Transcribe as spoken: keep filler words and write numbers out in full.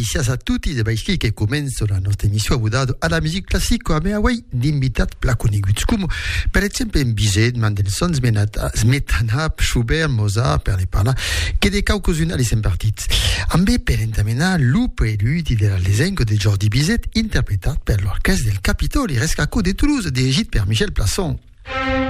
Benedicias a tutti de baixi che comenzo la nostra emissione avudato alla musica classica a me away di invitat placoniguts come per esempio in Bizet, Mendelssohn, Smetana, Schubert, Mozart per le parla che de caucosuna li sem partits. Ambe per entamena lu preluti della lesenco de Jordi Bizet interpretat per l'orchestre del Capitoli Rescacco de Toulouse dirigit per Michel Plasson.